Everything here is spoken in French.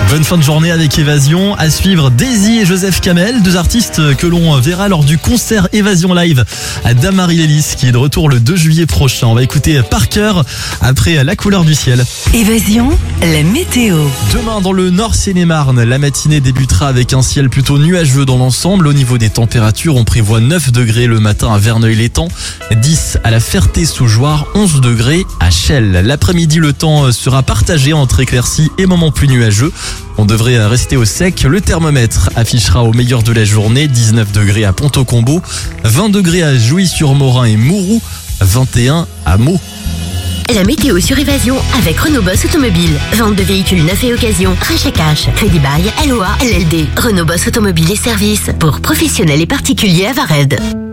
Bonne fin de journée avec Évasion. À suivre Daisy et Joseph Kamel, deux artistes que l'on verra lors du concert Évasion Live à Damary-Lélis qui est de retour le 2 juillet prochain. On va écouter Parker après La couleur du ciel. Évasion, la météo. Demain dans le Nord Seine-et-Marne, la matinée débutera avec un ciel plutôt nuageux dans l'ensemble. Au niveau des températures, on prévoit 9 degrés le matin à Verneuil-l'Étang, 10 à la Ferté-sous-Jouarre, 11 degrés à Chelles. L'après-midi, le temps sera partagé entre éclaircies et moments plus nuageux. On devrait rester au sec. Le thermomètre affichera au meilleur de la journée 19 degrés à Pont-au-Combo, 20 degrés à Jouy-sur-Morin et Mouroux, 21 à Meaux. La météo sur Évasion avec Renault Boss Automobile. Vente de véhicules neufs et occasion. Rachat cash. Crédit bail. LOA. LLD. Renault Boss Automobile et services pour professionnels et particuliers à Vared.